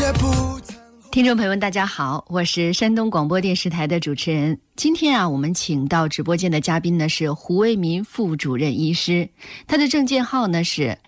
听众朋友们大家好，我是山东广播电视台的主持人。今天我们请到直播间的嘉宾呢是胡为民副主任医师，他的证件号呢是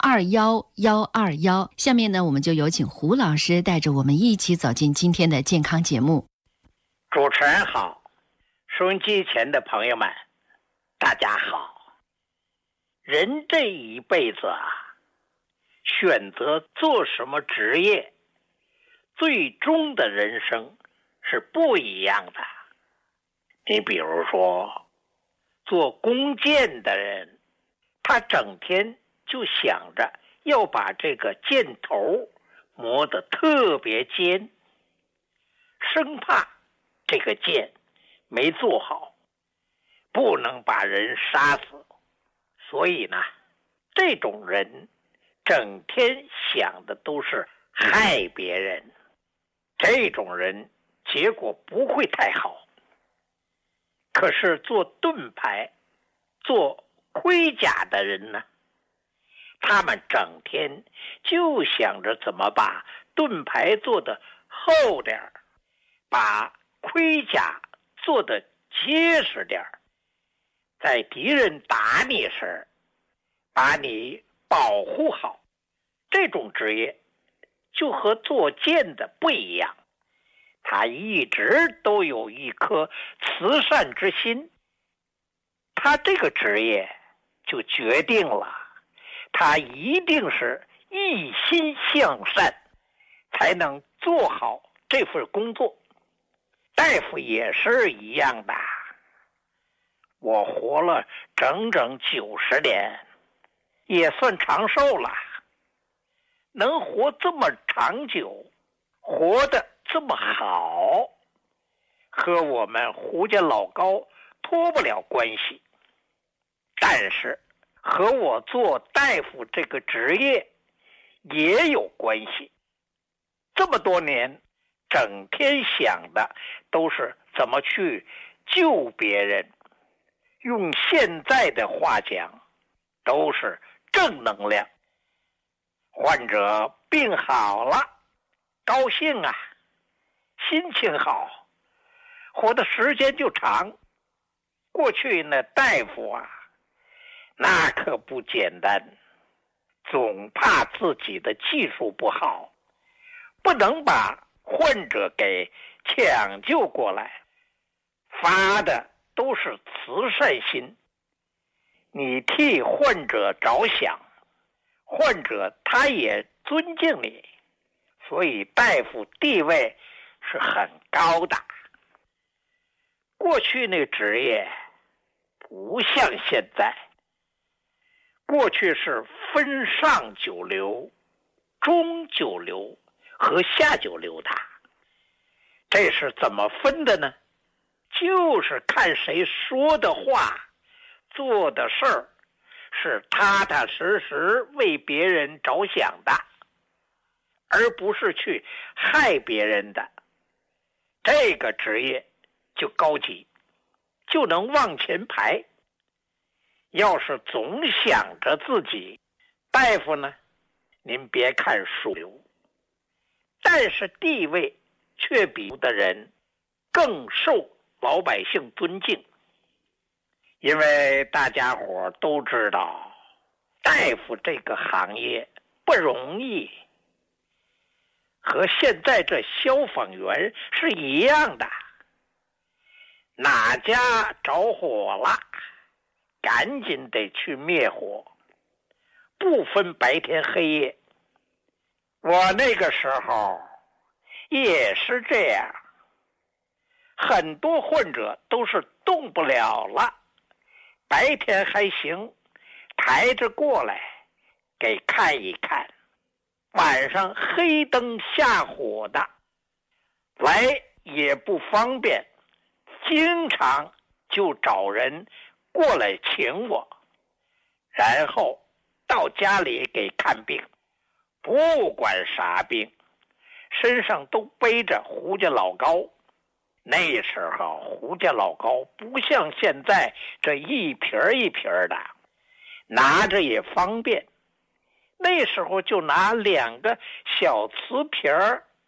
021121。下面呢我们就有请胡老师带着我们一起走进今天的健康节目。 主持人好，收音机前的朋友们大家好。人这一辈子选择做什么职业，最终的人生是不一样的。你比如说做弓箭的人，他整天就想着要把这个箭头磨得特别尖，生怕这个箭没做好，不能把人杀死。所以呢，这种人整天想的都是害别人，这种人结果不会太好。可是做盾牌、做盔甲的人呢，他们整天就想着怎么把盾牌做得厚点儿，把盔甲做得结实点儿，在敌人打你时把你保护好。这种职业就和做剑的不一样，他一直都有一颗慈善之心。他这个职业就决定了他一定是一心向善，才能做好这份工作。大夫也是一样的，我活了整整90年，也算长寿了。能活这么长久，活得这么好，和我们胡家老高脱不了关系。但是和我做大夫这个职业也有关系。这么多年整天想的都是怎么去救别人，用现在的话讲都是正能量。患者病好了，高兴心情好，活的时间就长。过去那大夫那可不简单，总怕自己的技术不好，不能把患者给抢救过来，发的都是慈善心。你替患者着想，患者他也尊敬你，所以大夫地位是很高的。过去那职业不像现在，过去是分上九流、中九流和下九流的。这是怎么分的呢？就是看谁说的话、做的事儿是踏踏实实为别人着想的，而不是去害别人的。这个职业就高级，就能往前排。要是总想着自己，大夫呢，您别看属流，但是地位却比的人更受老百姓尊敬。因为大家伙都知道，大夫这个行业不容易，和现在这消防员是一样的。哪家着火了，赶紧得去灭火，不分白天黑夜。我那个时候也是这样，很多患者都是动不了了，白天还行，抬着过来给看一看，晚上黑灯瞎火的来也不方便，经常就找人过来请我，然后到家里给看病。不管啥病，身上都背着胡家老高。那时候胡家老高不像现在这一瓶一瓶的，拿着也方便。那时候就拿2个小瓷瓶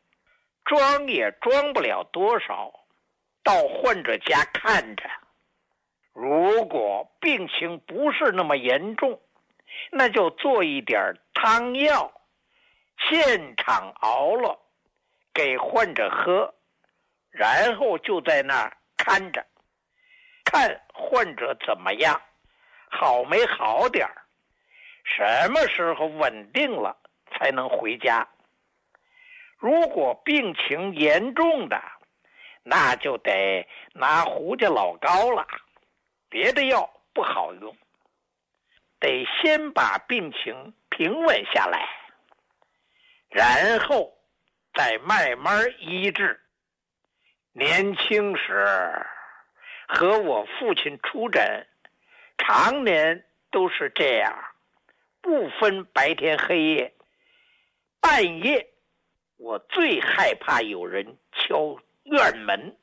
装也装不了多少，到患者家看着。如果病情不是那么严重，那就做一点汤药，现场熬了给患者喝，然后就在那儿看着，看患者怎么样，好没好点儿，什么时候稳定了才能回家。如果病情严重的，那就得拿胡家老膏了，别的药不好用，得先把病情平稳下来，然后再慢慢医治。年轻时和我父亲出诊，常年都是这样，不分白天黑夜。半夜我最害怕有人敲院门，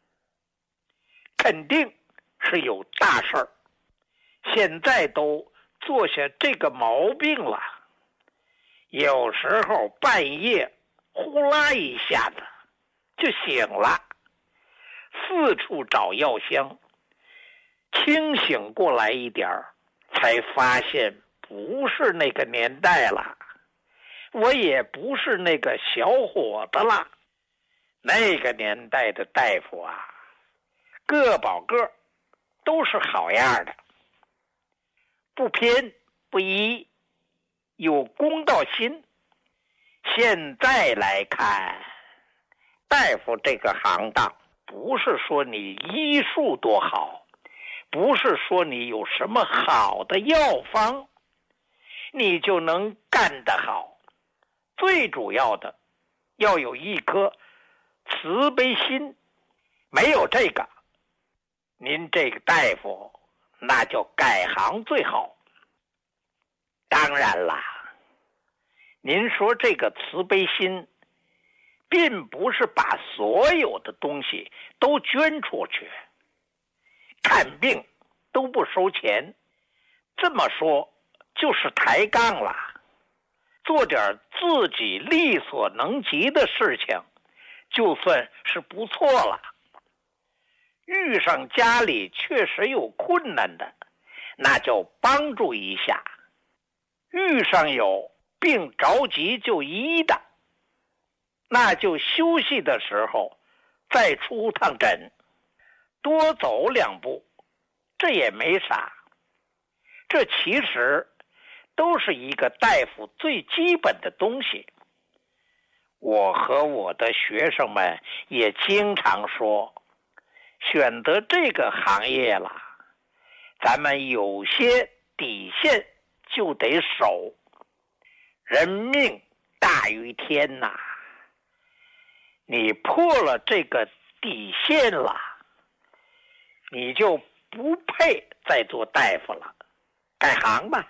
肯定是有大事儿。现在都做下这个毛病了，有时候半夜呼啦一下子就醒了，四处找药箱，清醒过来一点儿，才发现不是那个年代了，我也不是那个小伙子了。那个年代的大夫啊，个保个都是好样的，不偏不倚，有公道心。现在来看，大夫这个行当，不是说你医术多好，不是说你有什么好的药方你就能干得好，最主要的要有一颗慈悲心。没有这个，您这个大夫那就改行最好。当然了，您说这个慈悲心并不是把所有的东西都捐出去，看病都不收钱，这么说就是抬杠了。做点自己力所能及的事情就算是不错了。遇上家里确实有困难的，那就帮助一下。遇上有病着急就医的，那就休息的时候再出趟诊，多走两步，这也没啥。这其实都是一个大夫最基本的东西。我和我的学生们也经常说，选择这个行业了，咱们有些底线就得守。人命大于天呐，你破了这个底线了，你就不配再做大夫了，改行吧。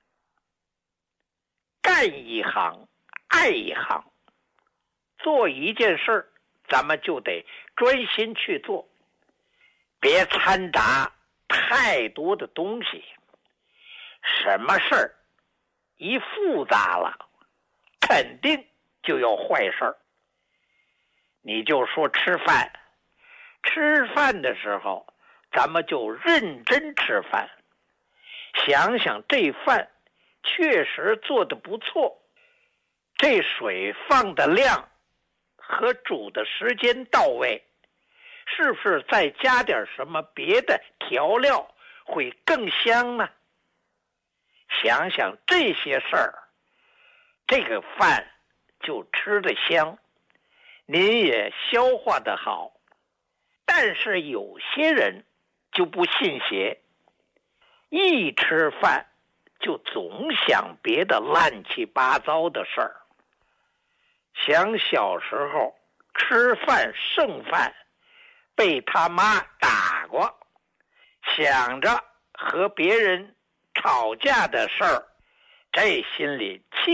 干一行爱一行，做一件事咱们就得专心去做，别掺杂太多的东西。什么事儿一复杂了，肯定就有坏事儿。你就说吃饭，吃饭的时候咱们就认真吃饭，想想这饭确实做得不错，这水放的量和煮的时间到位，是不是再加点什么别的调料会更香呢？想想这些事儿，这个饭就吃得香，您也消化得好。但是有些人就不信邪，一吃饭就总想别的乱七八糟的事儿。想小时候吃饭剩饭被他妈打过，想着和别人吵架的事儿，这心里气